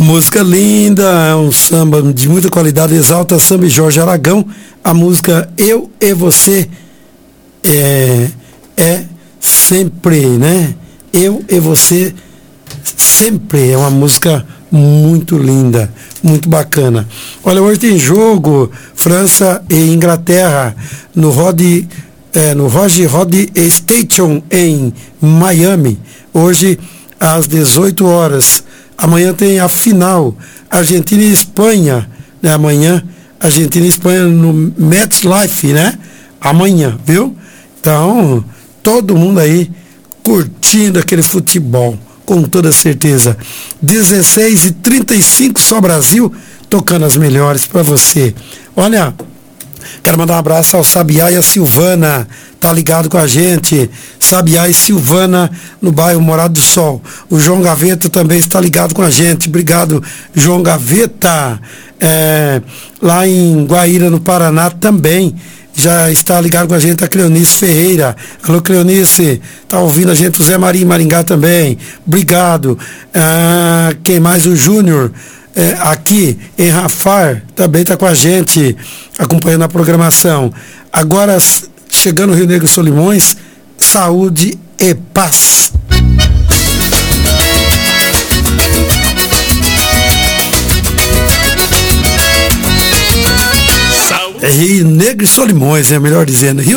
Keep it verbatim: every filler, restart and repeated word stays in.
Música linda, é um samba de muita qualidade, Exalta Samba e Jorge Aragão. A música Eu e Você é, é sempre, né? Eu e Você sempre, é uma música muito linda, muito bacana. Olha, hoje tem jogo França e Inglaterra no Rod, é, no Roger Rod Station em Miami, hoje às dezoito horas. Amanhã tem a final, Argentina e Espanha, né? Amanhã, Argentina e Espanha no MetLife, né? Amanhã, viu? Então, todo mundo aí curtindo aquele futebol, com toda certeza. dezesseis e trinta e cinco, só Brasil, tocando as melhores para você. Olha, quero mandar um abraço ao Sabiá e a Silvana, tá ligado com a gente, Sabiá e Silvana, no bairro Morado do Sol. O João Gaveta também está ligado com a gente, obrigado, João Gaveta. É, lá em Guaíra, no Paraná, também já está ligado com a gente a Cleonice Ferreira. Alô, Cleonice, tá ouvindo a gente, o Zé Maria em Maringá também, obrigado. Ah, quem mais? O Júnior, é, aqui em Rafar, também está com a gente, acompanhando a programação. Agora, chegando no Rio Negro e Solimões, saúde e paz. Rio Negro e Solimões, é melhor dizendo. Rio